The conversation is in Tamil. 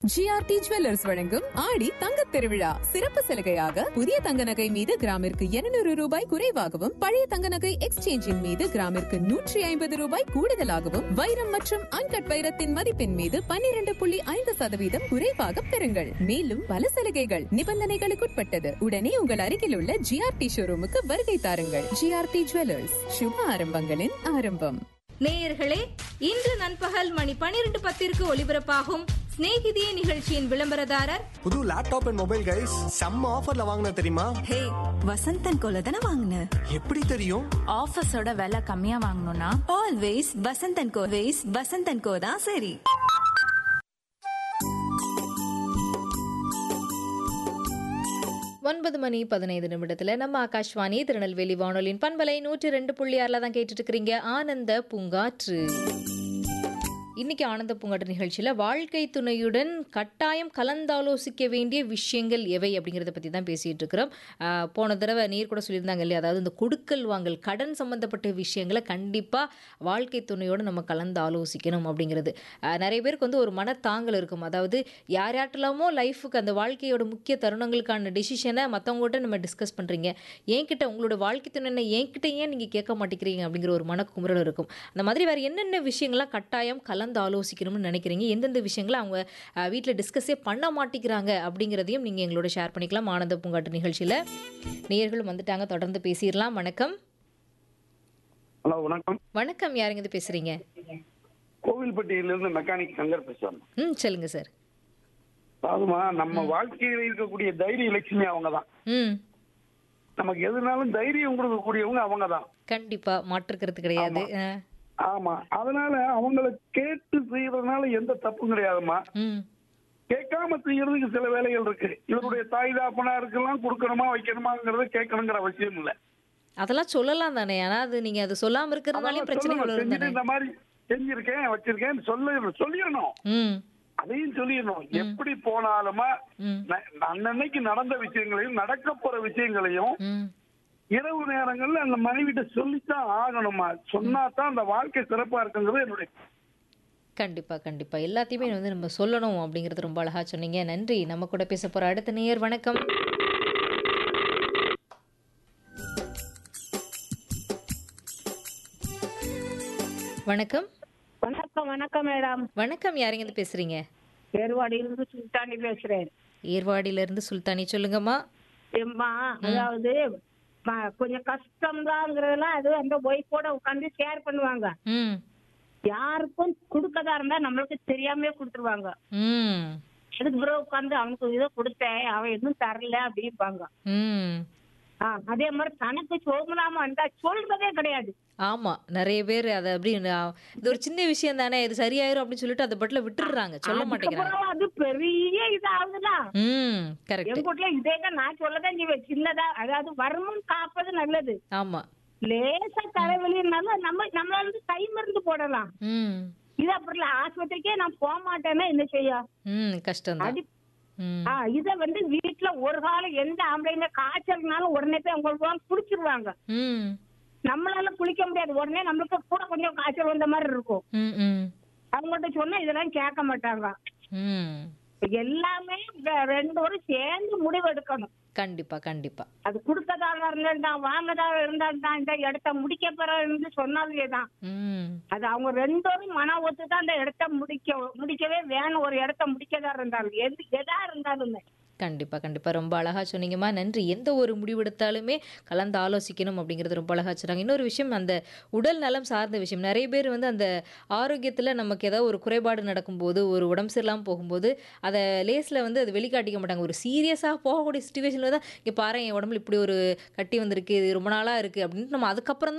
ஜிஆர்டி ஜுவல்லர்ஸ் வழங்கும் ஆடி தங்கத் திருவிழா சிறப்பு சலுகையாக புதிய தங்க நகை மீது கிராமிற்கு 200 ரூபாய் குறைவாகவும் பழைய தங்க நகை எக்ஸ்சேஞ்சின் மீது கிராமிற்கு 150 ரூபாய் கூடுதலாகவும் வைரம் மற்றும் அன்கட் வைரத்தின் மதிப்பின் மீது 12.5% குறைவாக பெறுங்கள். மேலும் பல சலுகைகள் நிபந்தனைகளுக்குட்பட்டது. உடனே உங்கள் அருகில் உள்ள ஜிஆர்டி ஷோரூமுக்கு வருகை தாருங்கள். ஜிஆர்டி ஜுவல்லர்ஸ், சுப ஆரம்பங்களின் ஆரம்பம். நேயர்களே, இன்று நண்பகல் மணி 12:10 ஒலிபரப்பாகும் ஸ்நேகிதியே நிகழ்ச்சியின் விளம்பரதாரர் புது லேப்டாப் அண்ட் மொபைல் கைஸ் செம்ம ஆஃபர்ல வாங்கின தெரியுமா? ஹே, வசந்தன் கோல தானே வாங்கின. எப்படி தெரியும்? ஆஃபர்ஸோட விலை கம்மியா வாங்கணும்னா ஆல்வேஸ் வசந்தன் கோ. வசந்தன் கோ தான் சரி. மணி 15 நம்ம ஆகாஷ்வாணி திருநெல்வேலி வானொலியின் பண்பலை 102.6 தான் கேட்டுட்டு இருக்கிறீங்க. ஆனந்த பூங்காற்று. இன்னைக்கு ஆனந்த பூங்காற்று நிகழ்ச்சியில் வாழ்க்கை துணையுடன் கட்டாயம் கலந்தாலோசிக்க வேண்டிய விஷயங்கள் எவை அப்படிங்கிறத பற்றி தான் பேசிகிட்டு இருக்கிறோம். போன தடவை நீர் கூட சொல்லியிருந்தாங்க இல்லையா, அதாவது இந்த கொடுக்கல் வாங்கல் கடன் சம்மந்தப்பட்ட விஷயங்களை கண்டிப்பாக வாழ்க்கை துணையோடு நம்ம கலந்து ஆலோசிக்கணும் அப்படிங்கிறது. நிறைய பேருக்கு வந்து ஒரு மனத்தாங்கல் இருக்கும். அதாவது யார்யாட்டலாமோ லைஃபுக்கு அந்த வாழ்க்கையோட முக்கிய தருணங்களுக்கான டிசிஷனை மற்றவங்கள்ட்ட நம்ம டிஸ்கஸ் பண்ணுறீங்க, என்கிட்ட உங்களோட வாழ்க்கை துணை என்கிட்ட ஏன் நீங்கள் கேட்க மாட்டேங்கிறீங்க அப்படிங்கிற ஒரு மனக்குமுறல் இருக்கும். அந்த மாதிரி வேறு என்னென்ன விஷயங்கள்லாம் கட்டாயம் கலந்து ஆலோசிக்கணும்னு நினைக்கிறீங்க, எந்தெந்த விஷயங்களை அவங்க வீட்டில் டிஸ்கஸே பண்ண மாட்டேங்கிறாங்க அப்படிங்கிறதையும் நீங்கள் எங்களோட ஷேர் பண்ணிக்கலாம். ஆனந்த பூங்காட்டு நிகழ்ச்சியில் நேயர்களும் வந்துட்டாங்க, தொடர்ந்து பேசிடலாம். வணக்கம். ஹலோ, வணக்கம். வணக்கம், யாருங்க இது பேசுறீங்க? கோவில்பட்டியிலிருந்து மெக்கானிக் சங்கர் பேசுவாங்க. சொல்லுங்க சார். அதுமா நம்ம வாழ்க்கையில் இருக்கக்கூடிய தைரிய லட்சுமி அவங்க தான். நமக்கு எதுனாலும் தைரியம் கொடுக்கக்கூடியவங்க அவங்க தான். கண்டிப்பா, மாற்றுக்கிறது கிடையாது. ஆமா, அதனால அவங்கள கேட்டு செய்யறதுனால எந்த தப்பும் கிடையாதுமா. கேட்காம செய்யறதுக்கு சில வேலைகள் இருக்கு. இவருடைய தாய் தாப்பனா இருக்கலாம், கொடுக்கணுமா வைக்கணுமாங்கிறத கேட்கணுங்கிற அவசியம் இல்ல. அதெல்லாம் சொல்லலாம் தானே. ஆனா அது நீங்க அது சொல்லாம இருக்கிறதுனாலே பிரச்சனைகள் வரும் தானே. இந்த மாதிரி செஞ்சிருக்கேன் வச்சிருக்கேன் சொல்லிடணும். அதையும் சொல்லிடணும். எப்படி போனாலுமா அன்னைக்கு நடந்த விஷயங்களையும் நடக்க போற விஷயங்களையும் இரவு நேரங்கள்ல அந்த மனைவிட்ட சொல்லித்தான் ஆகணுமா. சொன்னாதான் அந்த வாழ்க்கை சிறப்பா இருக்குங்கிறது என்னுடைய. கண்டிப்பா கண்டிப்பா எல்லாத்தையுமே வந்து நம்ம சொல்லணும் அப்படிங்கறது ரொம்ப அழகா சொன்னீங்க. நன்றி. நம்ம கூட பேச போற அடுத்த நேயர். வணக்கம். வணக்கம். வணக்கம். வணக்கம் மேடம். வணக்கம், யாருங்க இருந்து பேசுறீங்க? ஏர்வாடியிலிருந்து சுல்தானி பேசுறேன். ஏர்வாடியில இருந்து சுல்தானி, சொல்லுங்கம்மா. அதாவது கொஞ்சம் கஷ்டம்தாங்கிறதெல்லாம் அது அந்த ஒய்ஃபோட உட்காந்து ஷேர் பண்ணுவாங்க. யாருக்கும் கொடுக்கதா இருந்தா நம்மளுக்கு தெரியாம கொடுத்துருவாங்க. அதுக்கு பிறகு உட்காந்து அவனுக்கு இதை கொடுத்தேன், அவன் எதுவும் தரல அப்படிம்பாங்க. அதே மாதிரி தனக்கு சோமலாம வந்தா சொல்றதே கிடையாது. ஆமா, நிறைய பேர் அதை அப்படி இது ஒரு சின்ன விஷயம் தானே, இது சரியாயிரும் அப்படின்னு சொல்லிட்டு அதை பட்ல விட்டுடுறாங்க, சொல்ல மாட்டேங்கிறாங்க. அது பெரிய இதாகுதுல. கரெக்ட். என் கூட்டுல இதேதான் நான் சொல்லதான் செய்வேன். சின்னதா, அதாவது வருமுன் காப்பது நல்லது. ஆமா, லேசா தலைவலினாலும் நம்மளால கை மருந்து போடலாம். இது அப்படி இல்ல, ஆஸ்பத்திரிக்கே நான் போக மாட்டேன்னா என்ன செய்ய? கஷ்டம். இத வந்து வீட்டுல ஒரு காலம் எந்த ஆம்பளைங்க காய்ச்சல்னாலும் உடனே போய் உங்களுக்கு குடிச்சிருவாங்க. நம்மளால குளிக்க முடியாது. உடனே நம்மளுக்கு கூட கொஞ்சம் காய்ச்சல் வந்த மாதிரி இருக்கும். அவங்கள்ட்ட சொன்னா இதெல்லாம் கேட்க மாட்டாங்க. எல்லாமே ரெண்டு பேரும் சேர்ந்து முடிவு எடுக்கணும். கண்டிப்பா கண்டிப்பா. அது கொடுக்கதாக இருந்தா வாங்கதாக இருந்தா இந்த இடத்த முடிக்க போறது சொன்னாலேதான் அது அவங்க ரெண்டு பேரும் மன ஒத்துதான் அந்த இடத்த முடிக்கவே வேணும். ஒரு இடத்த முடிக்கதா இருந்தாலும் எதா இருந்தாலுமே. கண்டிப்பா கண்டிப்பா, ரொம்ப அழகா சொன்னீங்கம்மா. நன்றி. எந்த ஒரு முடிவெடுத்தாலுமே கலந்து ஆலோசிக்கணும் அப்படிங்கிறது ரொம்ப அழகா சொன்னாங்க. இன்னொரு விஷயம், அந்த உடல் நலம் சார்ந்த விஷயம். நிறைய பேர் வந்து அந்த ஆரோக்கியத்தில் நமக்கு ஏதாவது ஒரு குறைபாடு நடக்கும்போது, ஒரு உடம்பு சரியில்லாமல் போகும்போது அதை லேஸில் வந்து அது வெளிக்காட்டிக்க மாட்டாங்க. ஒரு சீரியஸாக போகக்கூடிய சுச்சுவேஷனில் தான் இங்கே பாரு என் உடம்புல இப்படி ஒரு கட்டி வந்திருக்கு, இது ரொம்ப நாளாக இருக்குது அப்படின்ட்டு நம்ம அதுக்கப்புறம்